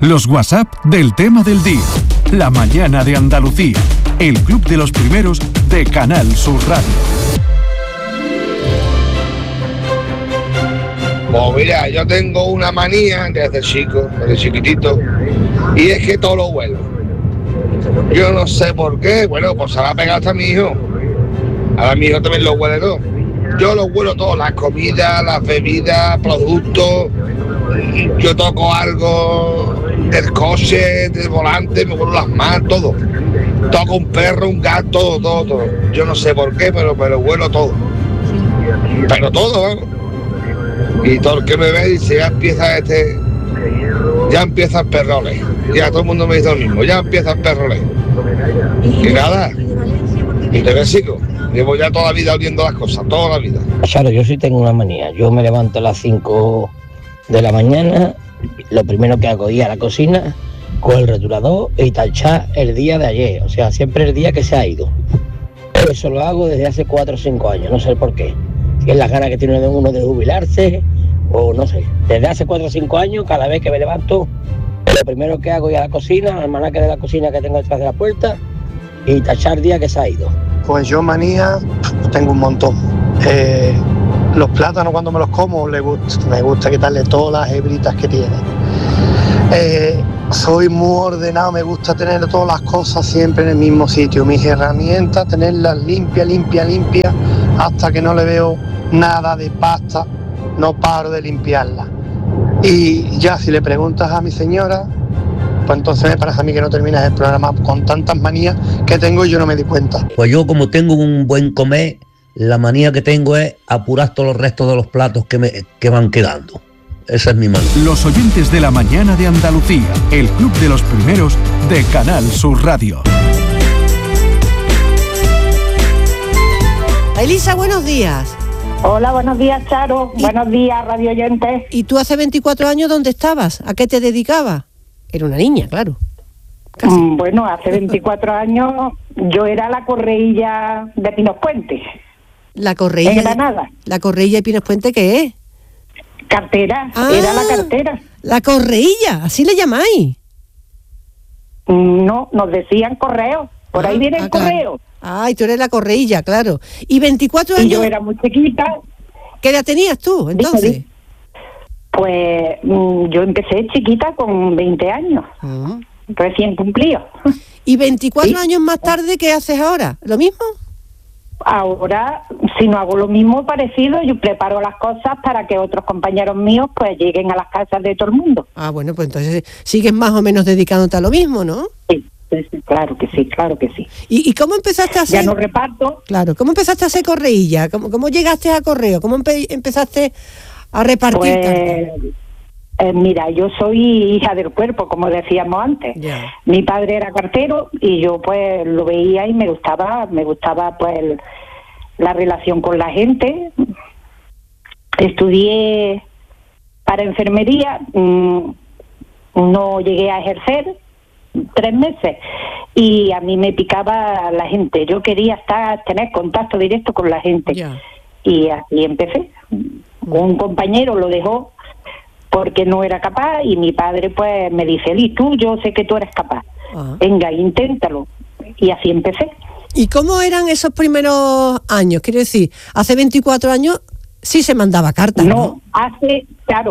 Los WhatsApp del tema del día. La mañana de Andalucía. El club de los primeros de Canal Sur Radio. Pues mira, yo tengo una manía desde chico, desde chiquitito, y es que todo lo huelo. Yo no sé por qué, bueno, pues se la ha pegado hasta mi hijo. Ahora mi hijo también lo huele todo. Yo lo huelo todo, las comidas, las bebidas, productos. Yo toco algo del coche, del volante, me huelo las manos, todo. Toco un perro, un gato, todo. Yo no sé por qué, pero huelo todo. Pero todo, ¿eh? Y todo el que me ve dice, ya empieza el perrole. Ya todo el mundo me dice lo mismo, ya empieza el perrole. Y nada, y te ves, chico. Llevo ya toda la vida oliendo las cosas, toda la vida. Claro, yo sí tengo una manía. Yo me levanto a las 5 de la mañana, lo primero que hago es ir a la cocina con el rotulador y tachar el día de ayer. O sea, siempre el día que se ha ido. Eso lo hago desde hace 4 o 5 años, no sé por qué. Si es las ganas que tiene uno de jubilarse o no sé. Desde hace 4 o 5 años, cada vez que me levanto, lo primero que hago es ir a la cocina, al almanaque de la cocina que tengo detrás de la puerta y tachar el día que se ha ido. Pues yo manía tengo un montón. Los plátanos cuando me los como me gusta quitarle todas las hebritas que tiene. Soy muy ordenado, me gusta tener todas las cosas siempre en el mismo sitio. Mis herramientas, tenerlas limpia, hasta que no le veo nada de pasta, no paro de limpiarla. Y ya si le preguntas a mi señora, pues entonces me parece a mí que no terminas el programa con tantas manías que tengo y yo no me di cuenta. Pues yo, como tengo un buen comer, la manía que tengo es apurar todos los restos de los platos que van quedando. Esa es mi manía. Los oyentes de la mañana de Andalucía, el club de los primeros de Canal Sur Radio. Elisa, buenos días. Hola, buenos días, Charo. Buenos días, radio oyentes. ¿Y tú hace 24 años dónde estabas? ¿A qué te dedicabas? Era una niña, claro. Bueno, hace 24 años yo era la correilla de Pinos Puente. ¿La correilla? En Granada. ¿La correilla de Pinos Puente qué es? Cartera, era la cartera. La correilla, ¿así le llamáis? No, nos decían correo. Por ahí viene el correo. Ay, tú eres la correilla, claro. ¿Y 24 años? Y yo era muy chiquita. ¿Qué edad tenías tú, entonces? Pues yo empecé chiquita con 20 años. Recién cumplido. ¿Y 24 años más tarde qué haces ahora? ¿Lo mismo? Ahora, si no hago lo mismo parecido, yo preparo las cosas para que otros compañeros míos pues lleguen a las casas de todo el mundo. Ah, bueno, pues entonces sigues más o menos dedicándote a lo mismo, ¿no? Sí, claro que sí, claro que sí. ¿Y cómo empezaste a hacer? Ya no reparto. Claro, ¿cómo empezaste a hacer correilla? ¿Cómo llegaste a correo? ¿Cómo empezaste a repartir cartas? Mira, yo soy hija del cuerpo, como decíamos antes. Yeah. Mi padre era cartero y yo pues lo veía y me gustaba pues la relación con la gente. Estudié para enfermería, no llegué a ejercer 3 meses y a mí me picaba la gente. Yo quería tener contacto directo con la gente. Yeah. Y así empecé. Un compañero lo dejó porque no era capaz y mi padre pues me dice, Eli, yo sé que tú eres capaz, venga, inténtalo. Y así empecé. ¿Y cómo eran esos primeros años? Quiero decir, hace 24 años sí se mandaba cartas, ¿no? hace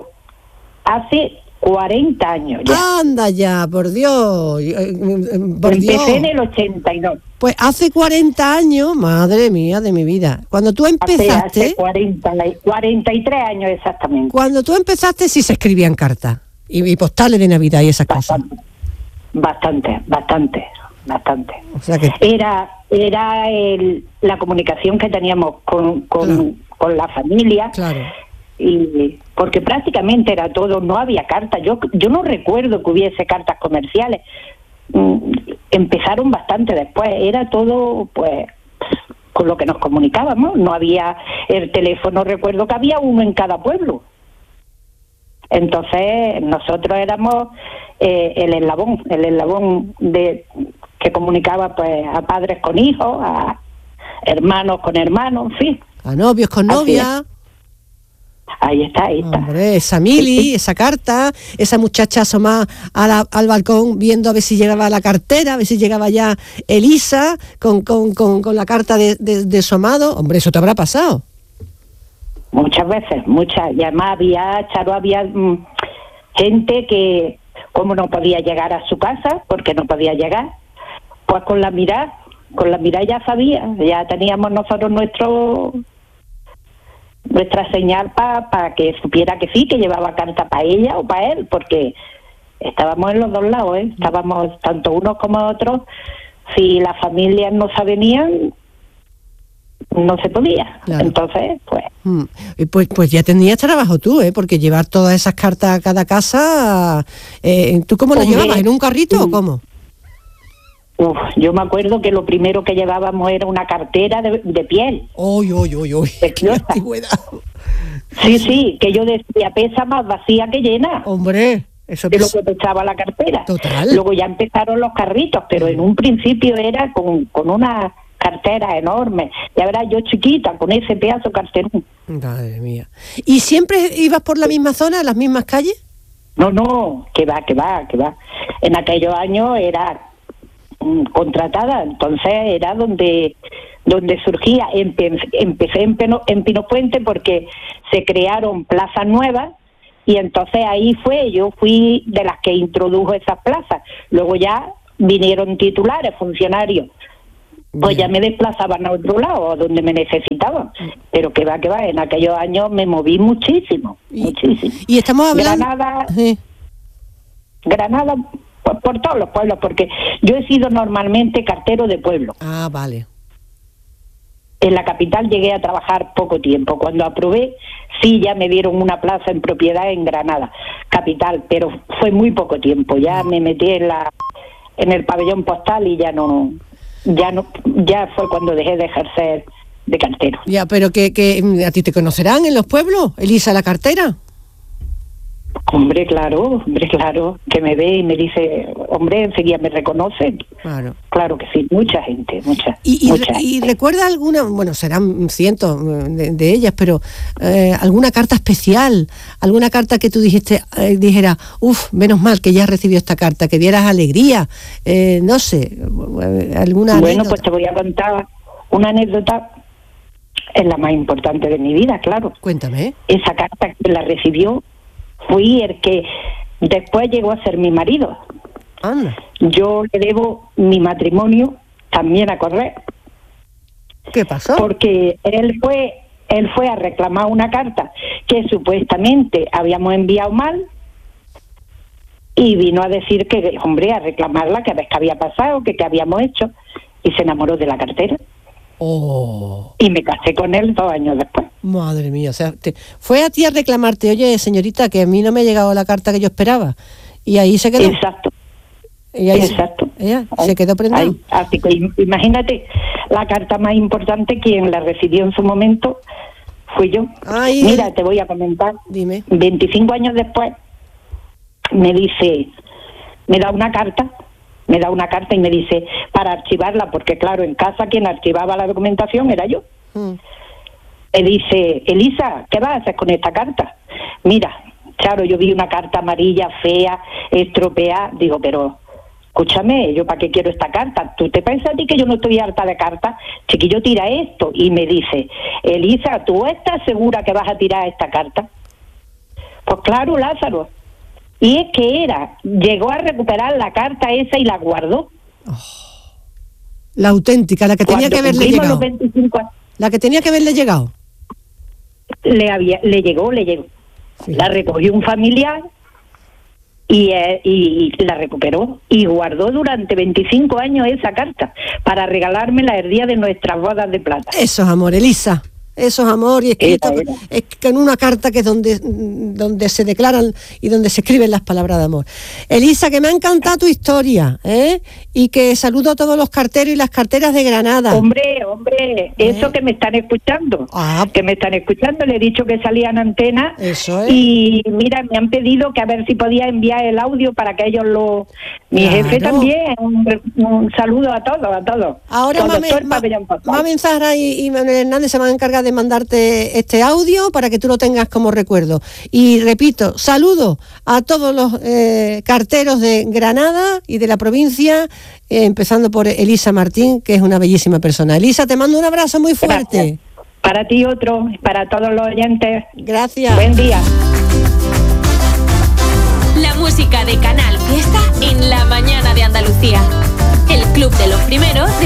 40 años ya. Anda ya, por Dios. Empecé en el 82. Pues hace 40 años, madre mía de mi vida. Cuando tú empezaste... Hace 43 años exactamente. Cuando tú empezaste sí se escribían cartas. Y postales de Navidad y esas cosas. Bastante. O sea que... Era la comunicación que teníamos con la familia. Claro. Y porque prácticamente era todo, no había cartas. Yo no recuerdo que hubiese cartas comerciales. Empezaron bastante después. Era todo, pues, con lo que nos comunicábamos. No había el teléfono. Recuerdo que había uno en cada pueblo. Entonces nosotros éramos el eslabón de que comunicaba pues a padres con hijos, a hermanos con hermanos, en fin. A novios con novias. Ahí está, ahí está. Hombre, esa Mili, esa carta, esa muchacha asomada al balcón viendo a ver si llegaba la cartera, a ver si llegaba ya Elisa con la carta de su amado. Hombre, eso te habrá pasado. Muchas veces, muchas. Y además había gente que, como no podía llegar a su casa, porque no podía llegar, pues con la mirada ya sabía, ya teníamos nosotros nuestra señal para que supiera que sí, que llevaba carta para ella o para él, porque estábamos en los dos lados, estábamos tanto unos como otros. Si las familias no se venían, no se podía. Claro. Entonces, pues ya tenías trabajo tú, porque llevar todas esas cartas a cada casa, ¿tú cómo las llevabas? ¿En un carrito o cómo? Yo me acuerdo que lo primero que llevábamos era una cartera de piel. ¡Uy! ¡Qué antigüedad! Sí, que yo decía, pesa más vacía que llena. Hombre, eso es lo que pesaba la cartera. Total. Luego ya empezaron los carritos, pero en un principio era con una cartera enorme. Ya verás, yo chiquita, con ese pedazo carterón. Madre mía. ¿Y siempre ibas por la misma zona, las mismas calles? No, que va. En aquellos años era contratada, entonces era donde surgía. Empecé en Pinopuente porque se crearon plazas nuevas y entonces ahí yo fui de las que introdujo esas plazas. Luego ya vinieron titulares, funcionarios, pues ya me desplazaban a otro lado, donde me necesitaban. Pero que va, en aquellos años me moví muchísimo. Y estamos hablando... Granada, por todos los pueblos, porque yo he sido normalmente cartero de pueblo. Ah, vale. En la capital llegué a trabajar poco tiempo. Cuando aprobé, sí, ya me dieron una plaza en propiedad en Granada, capital, pero fue muy poco tiempo. Ya me metí en el pabellón postal y ya fue cuando dejé de ejercer de cartero. Ya, pero que a ti te conocerán en los pueblos, Elisa la cartera. Hombre, claro, que me ve y me dice, hombre, enseguida me reconoce. Claro que sí, mucha gente, mucha. ¿Y recuerdas alguna, bueno, serán cientos de ellas, pero alguna carta especial, alguna carta que tú dijera, menos mal que ya recibió esta carta, que dieras alegría, no sé, alguna anécdota? Bueno, pues te voy a contar una anécdota, es la más importante de mi vida, claro. Cuéntame. Esa carta que la recibió fui el que después llegó a ser mi marido. Anda. Yo le debo mi matrimonio también a correr. ¿Qué pasó? Porque él fue a reclamar una carta que supuestamente habíamos enviado mal y vino a decir que, hombre, a reclamarla, que a ver qué había pasado, que qué habíamos hecho, y se enamoró de la cartera. Y me casé con él 2 años después. Madre mía, o sea, fue a ti a reclamarte, oye, señorita, que a mí no me ha llegado la carta que yo esperaba. Y ahí se quedó. Exacto. Ella se quedó prendida. Así que imagínate, la carta más importante, quien la recibió en su momento fui yo. Mira, te voy a comentar. Dime. 25 años después, me da una carta y me dice, para archivarla, porque claro, en casa quien archivaba la documentación era yo. Me dice, Elisa, ¿qué vas a hacer con esta carta? Mira, claro, yo vi una carta amarilla, fea, estropeada, digo, pero escúchame, ¿yo para qué quiero esta carta? ¿Tú te piensas a ti que yo no estoy harta de cartas? Chiquillo, tira esto. Y me dice, Elisa, ¿tú estás segura que vas a tirar esta carta? Pues claro, Lázaro. Y es que llegó a recuperar la carta esa y la guardó. La auténtica, la que tenía que haberle llegado. Los 25 años, la que tenía que haberle llegado. Le llegó. Sí. La recogió un familiar y la recuperó y guardó durante 25 años esa carta para regalármela el día de nuestras bodas de plata. Eso es amor, Elisa. Eso es amor, y escrito es con una carta que es donde se declaran y donde se escriben las palabras de amor. Elisa, que me ha encantado tu historia, y que saludo a todos los carteros y las carteras de Granada. Hombre, eso que me están escuchando, le he dicho que salía en antena. Eso es. Y mira, me han pedido que a ver si podía enviar el audio para que ellos mi jefe también, un saludo a todos. Ahora Mame Zahra y Manuel Hernández se van a encargar de de mandarte este audio para que tú lo tengas como recuerdo. Y repito, saludo a todos los carteros de Granada y de la provincia, empezando por Elisa Martín, que es una bellísima persona. Elisa, te mando un abrazo muy fuerte. Gracias. Para ti otro, para todos los oyentes. Gracias. Buen día. La música de Canal Fiesta en la mañana de Andalucía. El Club de los Primeros